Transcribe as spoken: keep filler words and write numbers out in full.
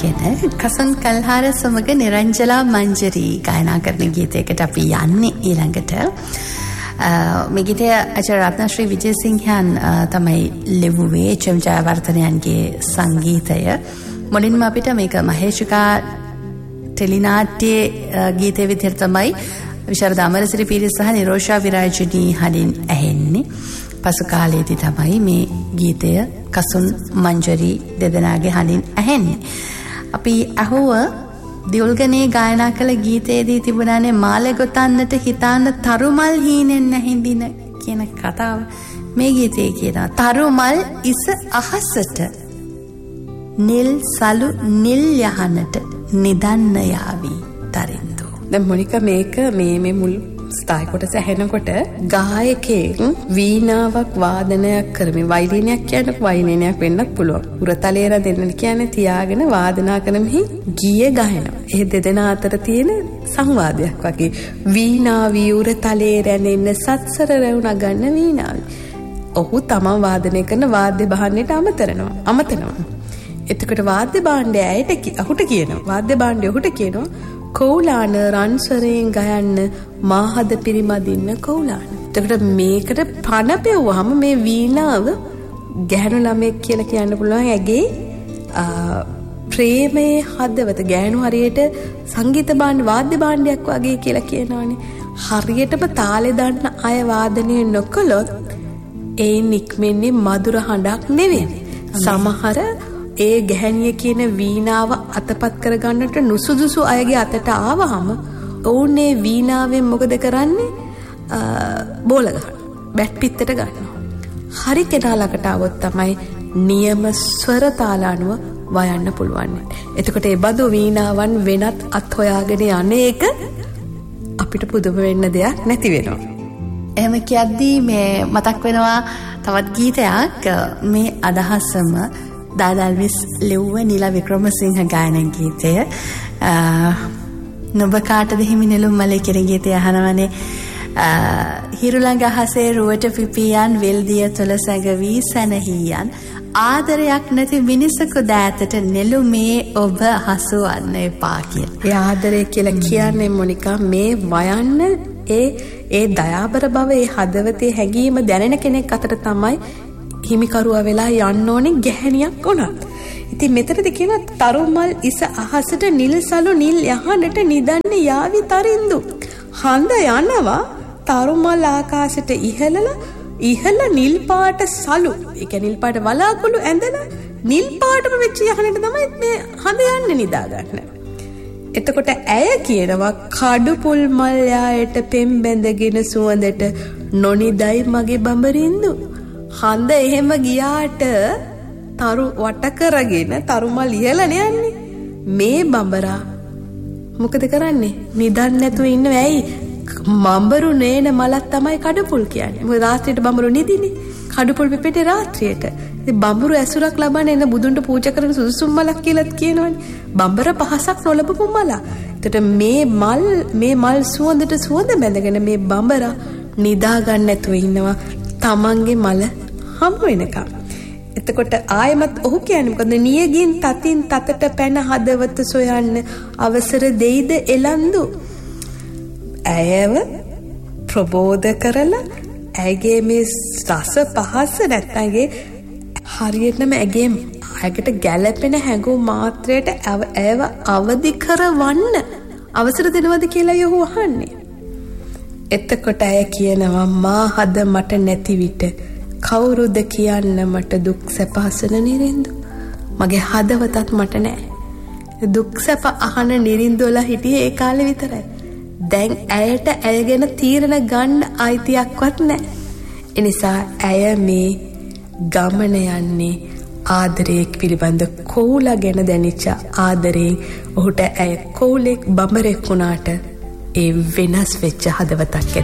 අරගෙන කසන් කල්හාර සමග නිරංජලා මංජරී ගායනා කරන ගීතයකට අපි යන්නේ ඊළඟට. මේ ගීතය ආචාර්ය රත්නශ්‍රී විජේසිංහයන් තමයි ලිව්වේ, එච්.එම්. ජයවර්ධනයන්ගේ සංගීතය. මුලින්ම අපිට මේක මහේෂිකා ටෙලිනාට්‍යයේ ගීතය විදිහට තමයි විශාරද අමරසිරි පීරිස් සහ නිරෝෂා විරාජනී හලින් ඇහෙන්නේ. පසු කාලයේදී තමයි මේ ගීතය කසුන් මංජරී දෙදෙනාගේ හලින් ඇහෙන්නේ. අපි අහුව දියුල්ගනේ ගායනා කළ ගීතයේදී තිබුණානේ මාළෙ ගොතන්නට හිතාන තරුමල් හීනෙන් නැහිඳින කියන කතාව. මේ ගීතයේ කියනවා තරුමල් ඉස අහසට නිල් සලු නිල් යහනට නිදන්න යාවි තරින්දු. දැන් මොනිකා මේක මේ මේ මුල් ස්ථායි කොටස ඇහෙනකොට ගායකයෙක් වීණාවක් වාදනයක් කරමින් වයලීනයක් කියන්නේ වයලීනයක් වෙන්නත් පුළුවන්. උරතලේ රැඳෙන්න කියන්නේ තියාගෙන වාදනා කරමින් ගීය ගහනවා. ඒ දෙදෙනා අතර තියෙන සංවාදයක් වගේ. වීණාවි උරතලේ රැඳෙන්න සත්සර රැවුණ ගන්න වීණාවි. ඔහු තමන් වාදනය කරන වාද්‍ය භාණ්ඩයට අමතරනවා. අමතනවා. එතකොට වාද්‍ය භාණ්ඩය ඇයට අහුට කියනවා. වාද්‍ය භාණ්ඩය ඔහුට කියනවා කෝලාන රන්සරයෙන් ගයන්න මාහද පිරිමදින්න කෝලාන. එතකොට මේකට පණ පෙව්වහම මේ වීණාව ගැහණු ළමෙක් කියලා කියන්න පුළුවන්. ඇගේ ප්‍රේමයේ හදවත ගැහණු හරියට සංගීත භාණ්ඩ වාද්‍ය භාණ්ඩයක් වගේ කියලා කියනවානේ. හරියටම තාලේ දාන්න අය වාදනය නොකළොත් ඒ නික්මෙන්නේ මధుර හඬක් නෙවෙයි. සමහර ඒ ගැහණිය කියන වීණාව අතපත් කරගන්නට නුසුදුසු අයගේ අතට ආවහම ඔවුනේ වීණාවෙන් මොකද කරන්නේ? බෝල ගන්නවා. බැට් පිත්තට ගන්නවා. හරි කෙනා ළඟට આવොත් තමයි නියම ස්වර තාල අනුව වයන්න පුළුවන්. එතකොට ඒ බඳු වීණාවන් වෙනත් අත් හොයාගෙන යන්නේ එක අපිට පුදුම වෙන්න දෙයක් නැති වෙනවා. එහෙම කියද්දී මේ මතක් වෙනවා තවත් ගීතයක්. මේ අදහසම දාදල්විස් ලිව්ව නිලා වික්‍රමසිංහ ගායන ගීතය. නොබ කාටද හිමි නෙළුම් මලේ කියන ගීතය අහනවනේ. හිරුළඟ අහසේ රුවට පිපියන් වෙල්දිය තුල සැඟවී සැනහියන් ආදරයක් නැති මිනිසකු දෑතට නෙළුමේ ඔබ හසුවන්න එපා කියලා. ඒ ආදරය කියලා කියන්නේ මොනිකා මේ වයන්න ඒ ඒ දයාබර බව ඒ හදවතේ හැඟීම දැනෙන කෙනෙක් අතර තමයි හිමිකරුවා වෙලා යන්න ඕනේ ගැහණියක් උනත්. ඉතින් මෙතනදී කියන තරුමල් ඉස අහසට නිල් සලු නිල් යහනට නිදන්න යාවි තරින්දු. හඳ යනවා තරුමල් ආකාශයට ඉහළලා ඉහළ නිල් පාට සලු. ඒ කියන්නේ නිල් පාට වලාකුළු ඇඳලා නිල් පාටම වෙච්ච යහනට තමයි මේ හඳ යන්නේ නිදා ගන්න. එතකොට ඇය කියනවා කඩු පුල් මල් යායට පෙම් බැඳගෙන සුවඳට නොනිදයි මගේ බඹරින්දු. හඳ එහෙම ගියාට තරු වට කරගෙන තරුමල් ඉහළනේ යන්නේ. මේ බඹරා මොකද කරන්නේ? නිදන් නැතුව ඉන්නව ඇයි? බඹරු නේන මලක් තමයි කඩපුල් කියන්නේ. මොකද රාත්‍රියට බඹරු නිදිනේ. කඩපුල් පිපෙටේ රාත්‍රියට. ඉතින් බඹරු ඇසුරක් ලබන එන බුදුන්ට පූජා කරන සුදුසුම් මලක් කියලාත් කියනවනේ. බඹර පහසක් නොලබපු මල. එතකොට මේ මල් මේ මල් සුවඳට සුවඳ බැඳගෙන මේ බඹරා නිදා ගන්න නැතුව ඉන්නවා. තමන්ගේ මල හම් වෙනකම්. එතකොට ආයමත් ඔහු කියන්නේ මොකද? නියගින් තතින් තතට පැන හදවත සොයන්න අවසර දෙයිද එලන්දු. ඇයව ප්‍රබෝධ කරලා ඇගේ මේ රස පහස නැත්නම්ගේ හරියටම ඇගේ ඇයට ගැළපෙන හැඟුම් මාත්‍රයට ඇයව අවදි කරවන්න අවසර දෙනවද කියලා යහු අහන්නේ. එතකොට ඇය කියනවා මා හද මට නැති විට කවුරුද කියන්න මට දුක් සැප හසන නිරින්දු. මගේ හදවතත් මට නෑ. දුක් සැප අහන නිරින්දුවලා හිටියේ ඒ කාලේ විතරයි. දැන් ඇයට ඇය ගැන තීරණ ගන්න අයිතියක්වත් නෑ. ඒ නිසා ඇය මේ ගමන යන්නේ ආදරයක් පිළිබඳ කෝලා ගැන දැනෙච්ච ආදරයෙන්. ඔහුට ඇය කෝලෙක් බඹරෙක් වුණාට ඒ වෙනස් වෙච්ච හදවතක් ඇති.